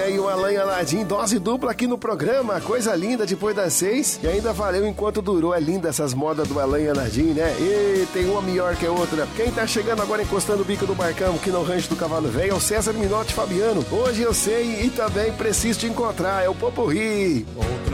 E o Alan e a Nadim, dose dupla aqui no programa. Coisa linda depois das 6. E ainda valeu enquanto durou. É linda essas modas do Alan e a Nadim, né? E tem uma melhor que a outra. Quem tá chegando agora encostando o bico do barcão aqui no Rancho do Cavalo Velho é o César Minotti Fabiano. Hoje eu sei e também preciso te encontrar. É o Popurrí.